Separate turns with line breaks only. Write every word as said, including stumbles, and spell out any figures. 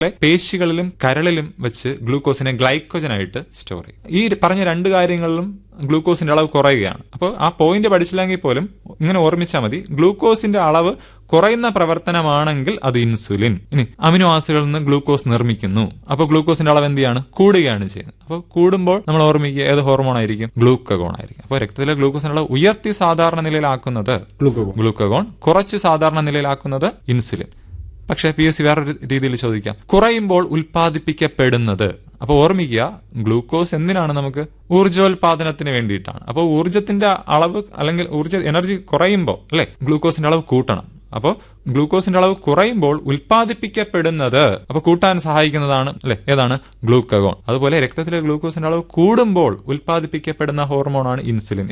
പേശികളിലും കരളിലും വെച്ച് ഗ്ലൂക്കോസിനെ ഗ്ലൈക്കോജനായിട്ട് സ്റ്റോർ ചെയ്യും. ഈ പറഞ്ഞ രണ്ട് കാര്യങ്ങളിലും ഗ്ലൂക്കോസിന്റെ അളവ് കുറയുകയാണ്. അപ്പോൾ ആ പോയിന്റ് പഠിച്ചില്ലെങ്കിൽ പോലും ഇങ്ങനെ ഓർമ്മിച്ചാൽ മതി, ഗ്ലൂക്കോസിന്റെ അളവ് കുറയുന്ന പ്രവർത്തനമാണെങ്കിൽ അത് ഇൻസുലിൻ. ഇനി അമിനോ ആസിഡുകളിൽ നിന്ന് ഗ്ലൂക്കോസ് നിർമ്മിക്കുന്നു, അപ്പോൾ ഗ്ലൂക്കോസിന്റെ അളവ് എന്ത് ചെയ്യാണ്? കൂടുകയാണ് ചെയ്യുന്നത്. അപ്പോൾ കൂടുമ്പോൾ നമ്മൾ ഓർമ്മിക്കുക ഏത് ഹോർമോൺ ആയിരിക്കും? ഗ്ലൂക്കഗോൺ ആയിരിക്കും. അപ്പോൾ രക്തത്തിലെ ഗ്ലൂക്കോസിന്റെ അളവ് ഉയർത്തി സാധാരണ നിലയിലാക്കുന്നത് ഗ്ലൂക്കഗോൺ, കുറച്ച് സാധാരണ നിലയിലാക്കുന്നത് ഇൻസുലിൻ. പക്ഷേ പി എസ് സി വേറൊരു രീതിയിൽ ചോദിക്കാം, കുറയുമ്പോൾ ഉൽപ്പാദിപ്പിക്കപ്പെടുന്നത്. അപ്പോൾ ഓർമ്മിക്കുക, ഗ്ലൂക്കോസ് എന്തിനാണ്? നമുക്ക് ഊർജ്ജോൽപാദനത്തിന് വേണ്ടിയിട്ടാണ്. അപ്പോൾ ഊർജ്ജത്തിന്റെ അളവ് അല്ലെങ്കിൽ ഊർജ്ജ എനർജി കുറയുമ്പോൾ അല്ലെ ഗ്ലൂക്കോസിന്റെ അളവ് കൂട്ടണം. അപ്പോൾ ഗ്ലൂക്കോസിന്റെ അളവ് കുറയുമ്പോൾ ഉൽപ്പാദിപ്പിക്കപ്പെടുന്നത്, അപ്പോൾ കൂട്ടാൻ സഹായിക്കുന്നതാണ് അല്ലെ ഏതാണ്? ഗ്ലൂക്കഗോൺ. അതുപോലെ രക്തത്തിലെ ഗ്ലൂക്കോസിന്റെ അളവ് കൂടുമ്പോൾ ഉൽപ്പാദിപ്പിക്കപ്പെടുന്ന ഹോർമോണാണ് ഇൻസുലിൻ.